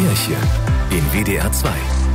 Kirche in WDR 2.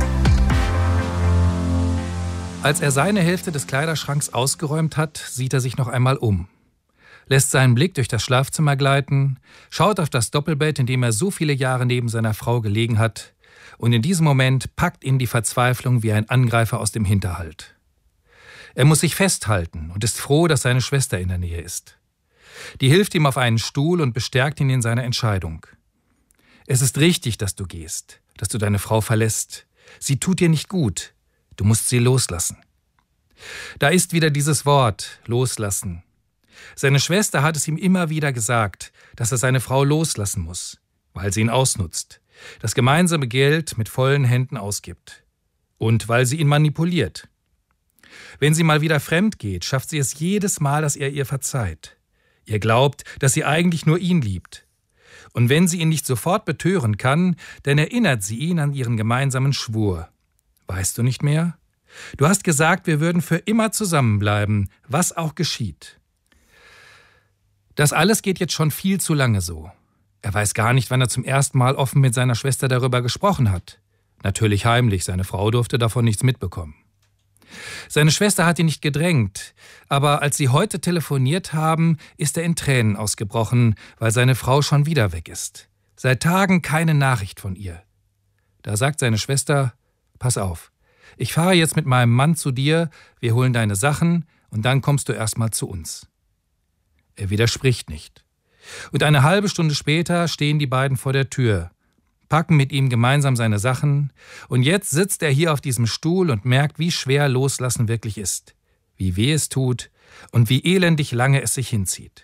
Als er seine Hälfte des Kleiderschranks ausgeräumt hat, sieht er sich noch einmal um. Lässt seinen Blick durch das Schlafzimmer gleiten, schaut auf das Doppelbett, in dem er so viele Jahre neben seiner Frau gelegen hat, und in diesem Moment packt ihn die Verzweiflung wie ein Angreifer aus dem Hinterhalt. Er muss sich festhalten und ist froh, dass seine Schwester in der Nähe ist. Die hilft ihm auf einen Stuhl und bestärkt ihn in seiner Entscheidung. Es ist richtig, dass du gehst, dass du deine Frau verlässt. Sie tut dir nicht gut. Du musst sie loslassen. Da ist wieder dieses Wort, loslassen. Seine Schwester hat es ihm immer wieder gesagt, dass er seine Frau loslassen muss, weil sie ihn ausnutzt, das gemeinsame Geld mit vollen Händen ausgibt und weil sie ihn manipuliert. Wenn sie mal wieder fremd geht, schafft sie es jedes Mal, dass er ihr verzeiht. Ihr glaubt, dass sie eigentlich nur ihn liebt. Und wenn sie ihn nicht sofort betören kann, dann erinnert sie ihn an ihren gemeinsamen Schwur. Weißt du nicht mehr? Du hast gesagt, wir würden für immer zusammenbleiben, was auch geschieht. Das alles geht jetzt schon viel zu lange so. Er weiß gar nicht, wann er zum ersten Mal offen mit seiner Schwester darüber gesprochen hat. Natürlich heimlich, seine Frau durfte davon nichts mitbekommen. Seine Schwester hat ihn nicht gedrängt, aber als sie heute telefoniert haben, ist er in Tränen ausgebrochen, weil seine Frau schon wieder weg ist. Seit Tagen keine Nachricht von ihr. Da sagt seine Schwester, pass auf, ich fahre jetzt mit meinem Mann zu dir, wir holen deine Sachen und dann kommst du erstmal zu uns. Er widerspricht nicht. Und eine halbe Stunde später stehen die beiden vor der Tür, packen mit ihm gemeinsam seine Sachen und jetzt sitzt er hier auf diesem Stuhl und merkt, wie schwer Loslassen wirklich ist, wie weh es tut und wie elendig lange es sich hinzieht.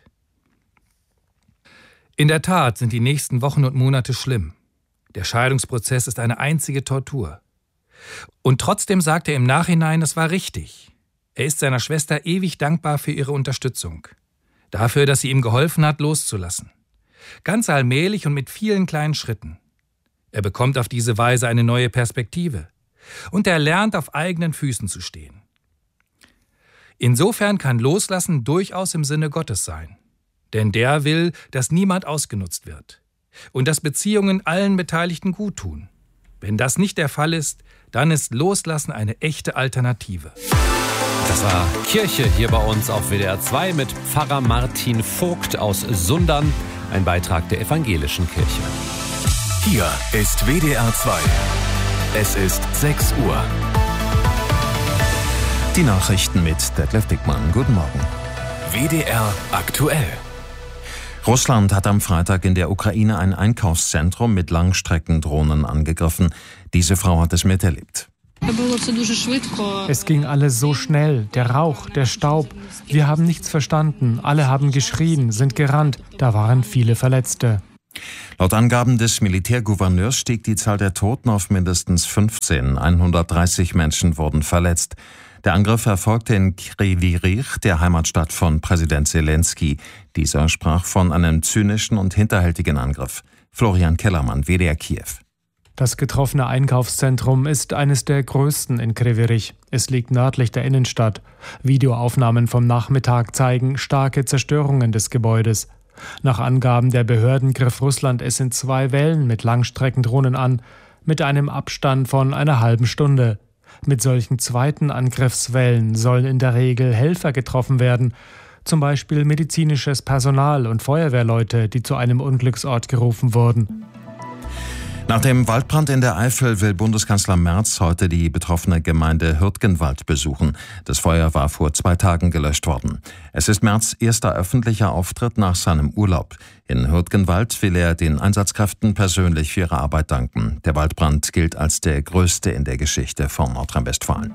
In der Tat sind die nächsten Wochen und Monate schlimm. Der Scheidungsprozess ist eine einzige Tortur. Und trotzdem sagt er im Nachhinein, es war richtig. Er ist seiner Schwester ewig dankbar für ihre Unterstützung. Dafür, dass sie ihm geholfen hat, loszulassen. Ganz allmählich und mit vielen kleinen Schritten. Er bekommt auf diese Weise eine neue Perspektive. Und er lernt, auf eigenen Füßen zu stehen. Insofern kann Loslassen durchaus im Sinne Gottes sein. Denn der will, dass niemand ausgenutzt wird. Und dass Beziehungen allen Beteiligten gut tun. Wenn das nicht der Fall ist, dann ist Loslassen eine echte Alternative. Das war Kirche hier bei uns auf WDR 2 mit Pfarrer Martin Vogt aus Sundern, ein Beitrag der Evangelischen Kirche. Hier ist WDR 2. Es ist 6 Uhr. Die Nachrichten mit Detlef Dickmann. Guten Morgen. WDR aktuell. Russland hat am Freitag in der Ukraine ein Einkaufszentrum mit Langstreckendrohnen angegriffen. Diese Frau hat es miterlebt. Es ging alles so schnell, der Rauch, der Staub. Wir haben nichts verstanden, alle haben geschrien, sind gerannt. Da waren viele Verletzte. Laut Angaben des Militärgouverneurs stieg die Zahl der Toten auf mindestens 15. 130 Menschen wurden verletzt. Der Angriff erfolgte in Kryvyi Rih, der Heimatstadt von Präsident Zelensky. Dieser sprach von einem zynischen und hinterhältigen Angriff. Florian Kellermann, WDR Kiew. Das getroffene Einkaufszentrum ist eines der größten in Kryvyi Rih. Es liegt nördlich der Innenstadt. Videoaufnahmen vom Nachmittag zeigen starke Zerstörungen des Gebäudes. Nach Angaben der Behörden griff Russland es in 2 Wellen mit Langstreckendrohnen an, mit einem Abstand von einer halben Stunde. Mit solchen zweiten Angriffswellen sollen in der Regel Helfer getroffen werden, zum Beispiel medizinisches Personal und Feuerwehrleute, die zu einem Unglücksort gerufen wurden. Nach dem Waldbrand in der Eifel will Bundeskanzler Merz heute die betroffene Gemeinde Hürtgenwald besuchen. Das Feuer war vor 2 Tagen gelöscht worden. Es ist Merz' erster öffentlicher Auftritt nach seinem Urlaub. In Hürtgenwald will er den Einsatzkräften persönlich für ihre Arbeit danken. Der Waldbrand gilt als der größte in der Geschichte von Nordrhein-Westfalen.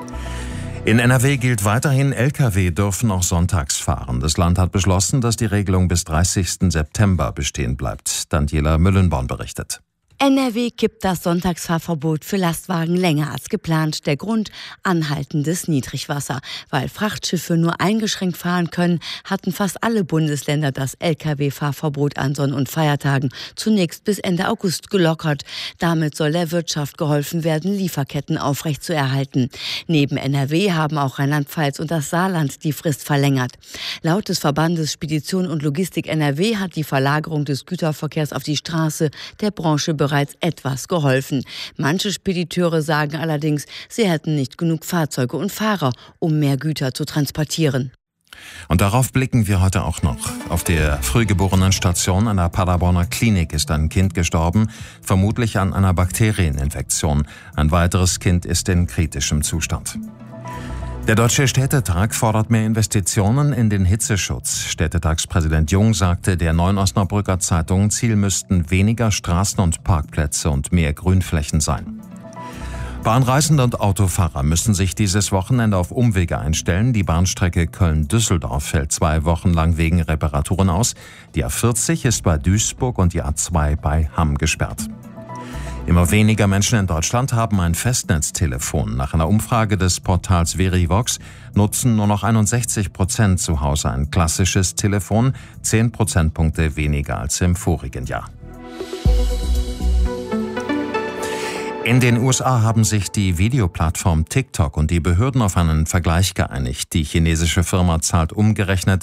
In NRW gilt weiterhin, Lkw dürfen auch sonntags fahren. Das Land hat beschlossen, dass die Regelung bis 30. September bestehen bleibt. Daniela Müllenborn berichtet. NRW kippt das Sonntagsfahrverbot für Lastwagen länger als geplant. Der Grund: anhaltendes Niedrigwasser. Weil Frachtschiffe nur eingeschränkt fahren können, hatten fast alle Bundesländer das Lkw-Fahrverbot an Sonn- und Feiertagen zunächst bis Ende August gelockert. Damit soll der Wirtschaft geholfen werden, Lieferketten aufrechtzuerhalten. Neben NRW haben auch Rheinland-Pfalz und das Saarland die Frist verlängert. Laut des Verbandes Spedition und Logistik NRW hat die Verlagerung des Güterverkehrs auf die Straße der Branche bereits bereits etwas geholfen. Manche Spediteure sagen allerdings, sie hätten nicht genug Fahrzeuge und Fahrer, um mehr Güter zu transportieren. Und darauf blicken wir heute auch noch. Auf der Frühgeborenen-Station einer Paderborner Klinik ist ein Kind gestorben, vermutlich an einer Bakterieninfektion. Ein weiteres Kind ist in kritischem Zustand. Der Deutsche Städtetag fordert mehr Investitionen in den Hitzeschutz. Städtetagspräsident Jung sagte der Neuen Osnabrücker Zeitung, Ziel müssten weniger Straßen und Parkplätze und mehr Grünflächen sein. Bahnreisende und Autofahrer müssen sich dieses Wochenende auf Umwege einstellen. Die Bahnstrecke Köln-Düsseldorf fällt 2 Wochen lang wegen Reparaturen aus. Die A40 ist bei Duisburg und die A2 bei Hamm gesperrt. Immer weniger Menschen in Deutschland haben ein Festnetztelefon. Nach einer Umfrage des Portals Verivox nutzen nur noch 61% zu Hause ein klassisches Telefon, 10 Prozentpunkte weniger als im vorigen Jahr. In den USA haben sich die Videoplattform TikTok und die Behörden auf einen Vergleich geeinigt. Die chinesische Firma zahlt umgerechnet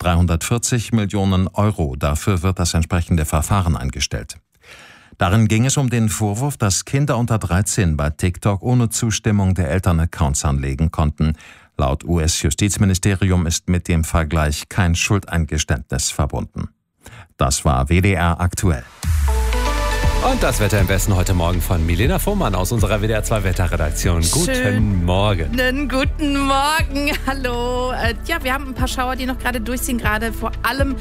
340 Millionen Euro. Dafür wird das entsprechende Verfahren eingestellt. Darin ging es um den Vorwurf, dass Kinder unter 13 bei TikTok ohne Zustimmung der Eltern Accounts anlegen konnten. Laut US-Justizministerium ist mit dem Vergleich kein Schuldeingeständnis verbunden. Das war WDR aktuell. Und das Wetter im Westen heute Morgen von Milena Fuhrmann aus unserer WDR 2 Wetterredaktion. Guten Morgen. Guten Morgen, hallo. Ja, wir haben ein paar Schauer, die noch gerade durchziehen. Gerade vor allem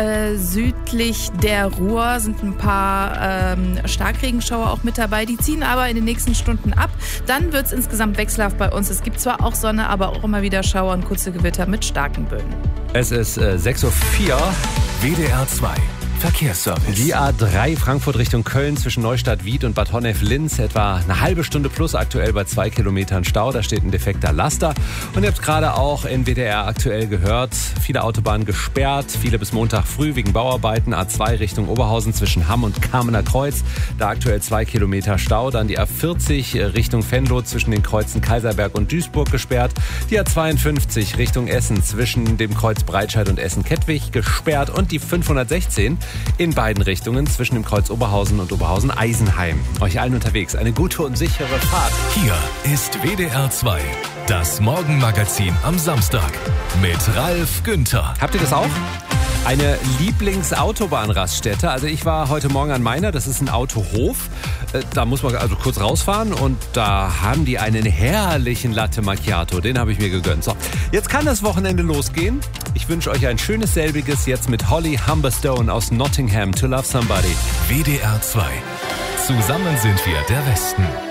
südlich der Ruhr sind ein paar Starkregenschauer auch mit dabei. Die ziehen aber in den nächsten Stunden ab. Dann wird es insgesamt wechselhaft bei uns. Es gibt zwar auch Sonne, aber auch immer wieder Schauer und kurze Gewitter mit starken Böen. Es ist 6:04 Uhr. WDR 2 Verkehrsservice. Die A3 Frankfurt Richtung Köln zwischen Neustadt-Wied und Bad Honnef-Linz. Etwa eine halbe Stunde plus aktuell bei 2 Kilometern Stau. Da steht ein defekter Laster. Und ihr habt gerade auch in WDR aktuell gehört, viele Autobahnen gesperrt. Viele bis Montag früh wegen Bauarbeiten. A2 Richtung Oberhausen zwischen Hamm und Kamener Kreuz. Da aktuell 2 Kilometer Stau. Dann die A40 Richtung Venlo zwischen den Kreuzen Kaiserberg und Duisburg gesperrt. Die A52 Richtung Essen zwischen dem Kreuz Breitscheid und Essen-Kettwig gesperrt. Und die 516 in beiden Richtungen zwischen dem Kreuz Oberhausen und Oberhausen-Eisenheim. Euch allen unterwegs eine gute und sichere Fahrt. Hier ist WDR 2, das Morgenmagazin am Samstag mit Ralf Günther. Habt ihr das auch? Eine Lieblingsautobahn-Raststätte. Also ich war heute Morgen an meiner, das ist ein Autohof. Da muss man also kurz rausfahren und da haben die einen herrlichen Latte Macchiato. Den habe ich mir gegönnt. So, jetzt kann das Wochenende losgehen. Ich wünsche euch ein schönes selbiges jetzt mit Holly Humberstone aus Nottingham, To Love Somebody. WDR 2. Zusammen sind wir der Westen.